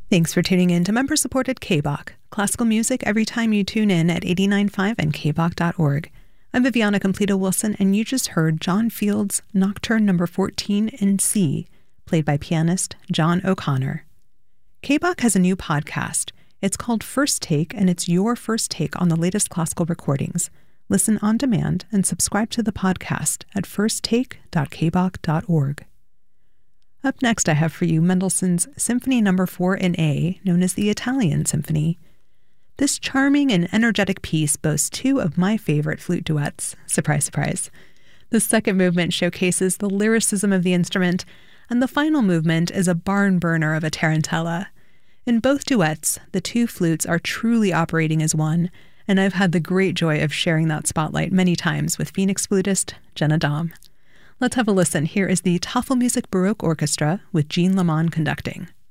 Thanks for tuning in to member-supported KBOK, classical music every time you tune in at 89.5 and kbok.org. I'm Viviana Completa-Wilson, and you just heard John Field's Nocturne No. 14 in C, played by pianist John O'Connor. KBOK has a new podcast. It's called First Take, and it's your first take on the latest classical recordings. Listen on demand and subscribe to the podcast at firsttake.kbok.org. Up next, I have for you Mendelssohn's Symphony No. 4 in A, known as the Italian Symphony. This charming and energetic piece boasts two of my favorite flute duets. Surprise, surprise. The second movement showcases the lyricism of the instrument, and the final movement is a barn burner of a tarantella. In both duets, the two flutes are truly operating as one, and I've had the great joy of sharing that spotlight many times with Phoenix flutist Jenna Daum. Let's have a listen. Here is the Tafelmusik Baroque Orchestra with Jean Lamond conducting.